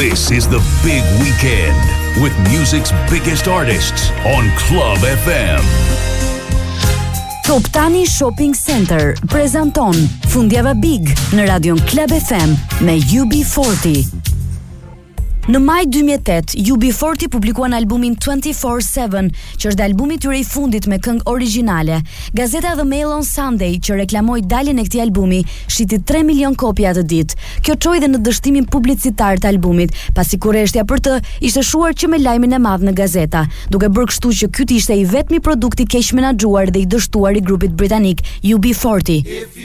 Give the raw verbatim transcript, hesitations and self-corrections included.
This is the big weekend with music's biggest artists on Club F M. Top Tani Shopping Center prezanton Fundjava Big në radion Club F M me U B forty. Në maj dy mijë e tetë, U B forty publikuan albumin twenty-four seven, që është albumi i tyre i fundit me këngë origjinale. Gazeta The Mail on Sunday, që reklamoi daljen e këtij albumi, shiti tre milion kopja atë ditë. Kjo çoi dhe në dështimin publicitar të albumit, pasi kurreshtja për të ishte shuar që me lajmin e madh në gazeta, duke bërë kështu që ky ishte i vetmi produkt i keq menaxhuar dhe i dështuar i grupit britanik U B forty.